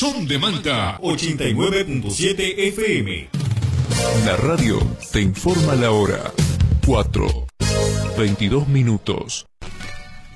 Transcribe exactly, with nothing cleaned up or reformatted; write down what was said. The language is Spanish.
Son de Manta ochenta y nueve punto siete F M. La radio te informa la hora. cuatro, veintidós minutos.